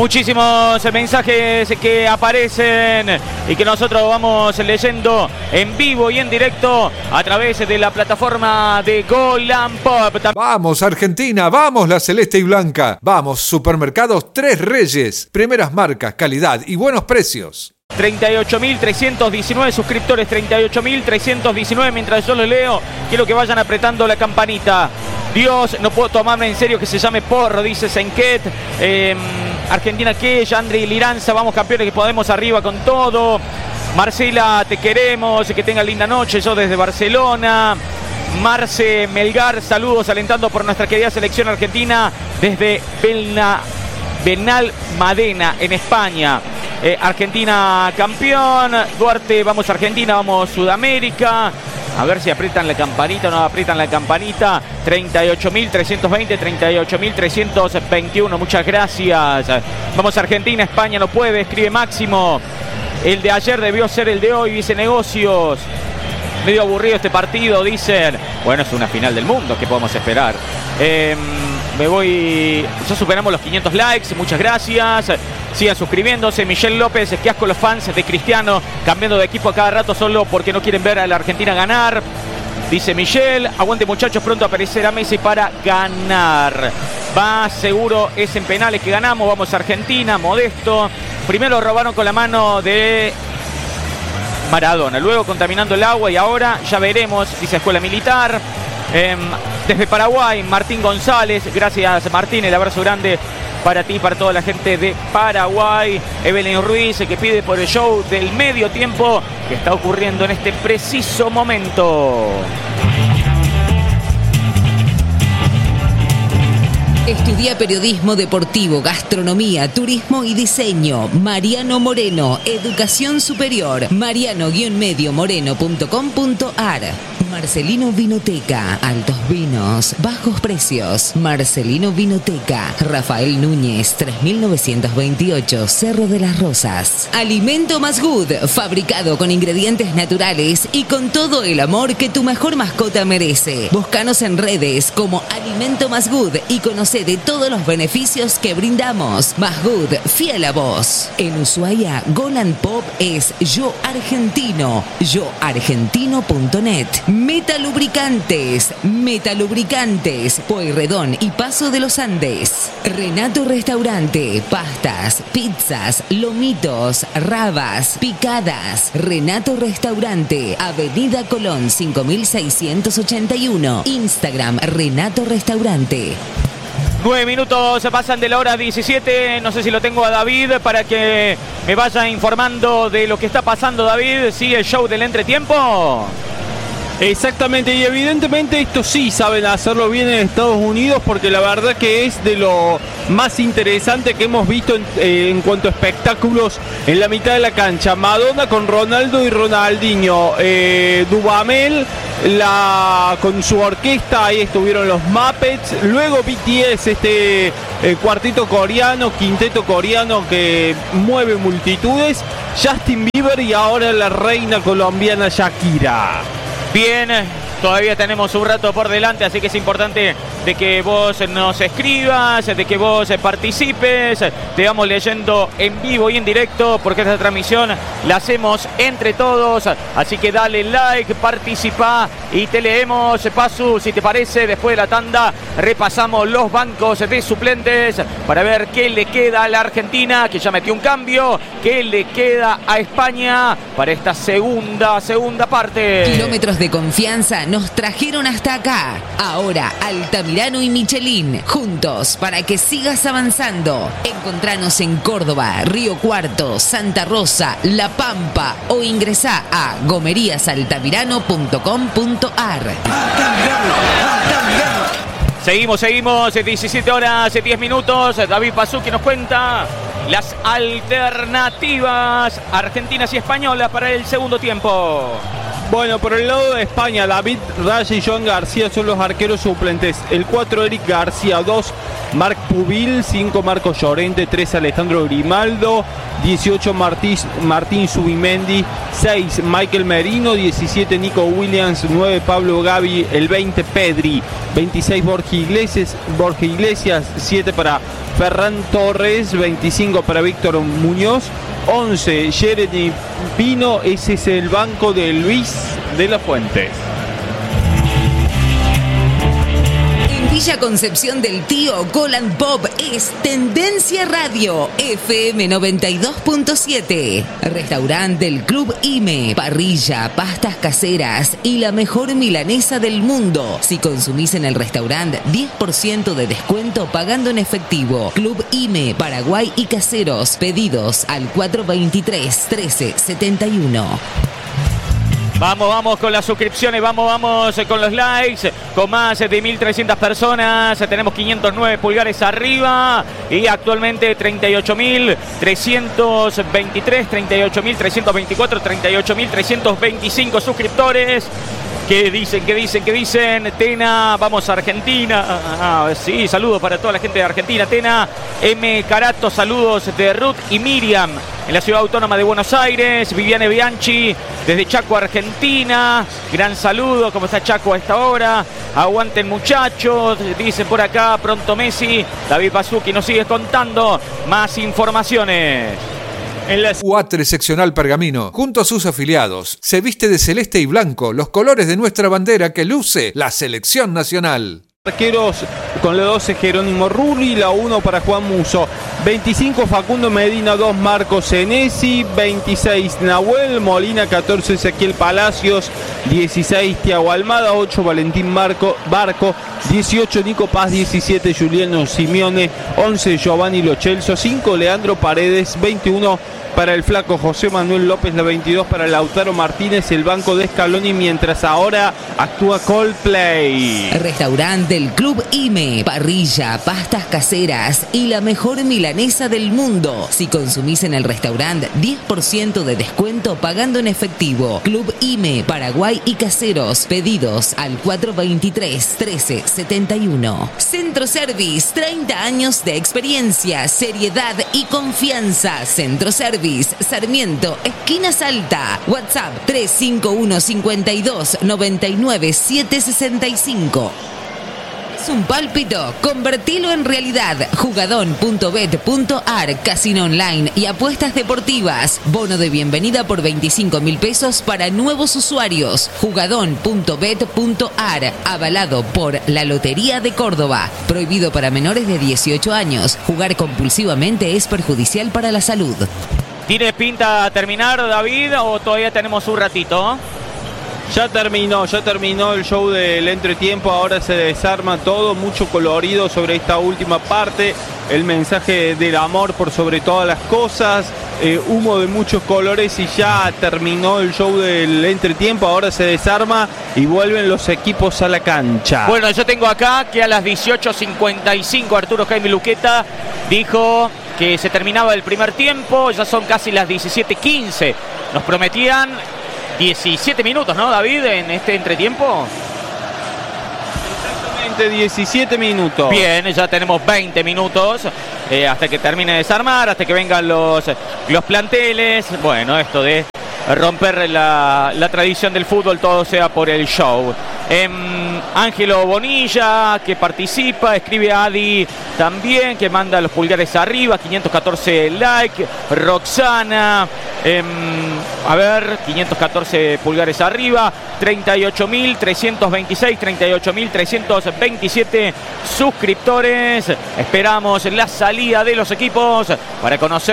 Muchísimos mensajes que aparecen y que nosotros vamos leyendo en vivo y en directo a través de la plataforma de Gol and Pop. Vamos Argentina, vamos la celeste y blanca, vamos Supermercados Tres Reyes, primeras marcas, calidad y buenos precios. 38.319 suscriptores, 38.319. Mientras yo lo leo, quiero que vayan apretando la campanita. Dios, no puedo tomarme en serio que se llame Porro, dice Senket. Argentina que, Yandri Liranza, vamos campeones, que podemos arriba con todo. Marcela, te queremos, que tenga linda noche, yo desde Barcelona. Marce Melgar, saludos alentando por nuestra querida selección argentina desde Benalmádena, en España. Argentina campeón. Duarte, vamos Argentina, vamos Sudamérica. A ver si aprietan la campanita o no aprietan la campanita. 38.320, 38.321. Muchas gracias. Vamos Argentina, España no puede, escribe Máximo. El de ayer debió ser el de hoy, dice Negocios. Medio aburrido este partido, dicen. Bueno, es una final del mundo, ¿qué podemos esperar? Me voy. Ya superamos los 500 likes, muchas gracias. Sigan suscribiéndose. Michelle López, qué asco los fans de Cristiano cambiando de equipo a cada rato solo porque no quieren ver a la Argentina ganar. Dice Michelle, aguante muchachos, pronto aparecerá Messi para ganar. Va, seguro es en penales que ganamos. Vamos a Argentina, Modesto. Primero robaron con la mano de Maradona, luego contaminando el agua y ahora ya veremos, dice Escuela Militar. Desde Paraguay, Martín González, gracias Martín, el abrazo grande para ti y para toda la gente de Paraguay. Evelyn Ruiz, que pide por el show del medio tiempo que está ocurriendo en este preciso momento. Estudia periodismo deportivo, gastronomía, turismo y diseño. Mariano Moreno, educación superior. mariano-moreno.com.ar. Marcelino Vinoteca, altos vinos, bajos precios. Marcelino Vinoteca, Rafael Núñez, 3928, Cerro de las Rosas. Alimento Más Good, fabricado con ingredientes naturales y con todo el amor que tu mejor mascota merece. Búscanos en redes como Alimento Más Good y conoce de todos los beneficios que brindamos. Más Good, fiel a vos. En Ushuaia, Gol and Pop es Yo Argentino, yoargentino.net. Metalubricantes, Pueyrredón y Paso de los Andes. Renato Restaurante, pastas, pizzas, lomitos, rabas, picadas. Renato Restaurante, Avenida Colón 5681. Instagram Renato Restaurante. 9 minutos se pasan de la hora 17. No sé si lo tengo a David para que me vaya informando de lo que está pasando. David, ¿sigue el show del entretiempo? Exactamente, y evidentemente esto sí saben hacerlo bien en Estados Unidos, porque la verdad que es de lo más interesante que hemos visto en cuanto a espectáculos en la mitad de la cancha. Madonna con Ronaldo y Ronaldinho, Duvamel con su orquesta, ahí estuvieron los Muppets, luego BTS, cuarteto coreano, quinteto coreano que mueve multitudes, Justin Bieber y ahora la reina colombiana Shakira. Bien, todavía tenemos un rato por delante, así que es importante de que vos nos escribas, de que vos participes, te vamos leyendo en vivo y en directo, porque esta transmisión la hacemos entre todos, así que dale like, participa y te leemos. Pasu, si te parece, después de la tanda repasamos los bancos de suplentes para ver qué le queda a la Argentina, que ya metió un cambio, qué le queda a España para esta segunda parte. Kilómetros de confianza nos trajeron hasta acá. Ahora Altamirano y Michelin, juntos para que sigas avanzando. Encontranos en Córdoba, Río Cuarto, Santa Rosa, La Pampa o ingresá a gomeriasaltamirano.com.ar. Seguimos, 17 horas, 10 minutos. David Pasuki nos cuenta las alternativas argentinas y españolas para el segundo tiempo. Bueno, por el lado de España, David Raya y Joan García son los arqueros suplentes. El 4, Eric García. 2, Marc Pubil. 5, Marcos Llorente. 3, Alejandro Grimaldo. 18, Martín Zubimendi. 6, Michael Merino. 17, Nico Williams. 9, Pablo Gavi. El 20, Pedri. 26, Borja Iglesias. 7 para Ferran Torres, 25 para Víctor Muñoz, 11 Jeremy Pino. Ese es el banco de Luis de la Fuente. Villa Concepción del Tío, Golan Pop es Tendencia Radio, FM 92.7. Restaurante del Club IME, parrilla, pastas caseras y la mejor milanesa del mundo. Si consumís en el restaurante, 10% de descuento pagando en efectivo. Club IME, Paraguay y Caseros. Pedidos al 423-1371. Vamos con las suscripciones, vamos con los likes, con más de 1.300 personas, tenemos 509 pulgares arriba y actualmente 38.323, 38.324, 38.325 suscriptores. ¿Qué dicen? Tena, vamos a Argentina. Sí, saludos para toda la gente de Argentina. Tena, M. Carato, saludos de Ruth y Miriam en la Ciudad Autónoma de Buenos Aires. Viviane Bianchi desde Chaco, Argentina. Gran saludo, ¿cómo está Chaco a esta hora? Aguanten muchachos, dicen por acá, pronto Messi. David Bazuki nos sigue contando más informaciones. En la UATRE Seccional Pergamino, junto a sus afiliados, se viste de celeste y blanco, los colores de nuestra bandera que luce la selección nacional. Arqueros con la 12 Jerónimo Rulli, la 1 para Juan Muso, 25 Facundo Medina, 2 Marcos Senesi, 26 Nahuel Molina, 14 Ezequiel Palacios, 16 Tiago Almada, 8 Valentín Barco, 18 Nico Paz, 17 Juliano Simeone, 11 Giovanni Lo Celso, 5 Leandro Paredes, 21 para el flaco José Manuel López, la 22 para Lautaro Martínez, el banco de Scaloni, mientras ahora actúa Coldplay. Restaurante del Club IME, parrilla, pastas caseras y la mejor milanesa del mundo. Si consumís en el restaurante, 10% de descuento pagando en efectivo. Club IME, Paraguay y Caseros. Pedidos al 423-1371. Centro Service, 30 años de experiencia, seriedad y confianza. Centro Service, Sarmiento, esquina Salta. WhatsApp 351 52 99 765. Es un pálpito, convertilo en realidad. Jugadón.bet.ar, casino online y apuestas deportivas. Bono de bienvenida por 25.000 pesos para nuevos usuarios. Jugadón.bet.ar, avalado por la Lotería de Córdoba. Prohibido para menores de 18 años. Jugar compulsivamente es perjudicial para la salud. ¿Tiene pinta a terminar, David, o todavía tenemos un ratito? Ya terminó el show del entretiempo, ahora se desarma todo, mucho colorido sobre esta última parte, el mensaje del amor por sobre todas las cosas, humo de muchos colores y ya terminó el show del entretiempo, ahora se desarma y vuelven los equipos a la cancha. Bueno, yo tengo acá que a las 18:55 Arturo Jaime Luqueta dijo que se terminaba el primer tiempo, ya son casi las 17:15, nos prometían 17 minutos, ¿no, David, en este entretiempo? Exactamente, 17 minutos. Bien, ya tenemos 20 minutos hasta que termine de desarmar, hasta que vengan los planteles. Bueno, esto de romper la tradición del fútbol, todo sea por el show. Ángelo Bonilla, que participa, escribe a Adi también, que manda los pulgares arriba, 514 like. Roxana, 514 pulgares arriba, 38.326, 38.327 suscriptores. Esperamos la salida de los equipos para conocer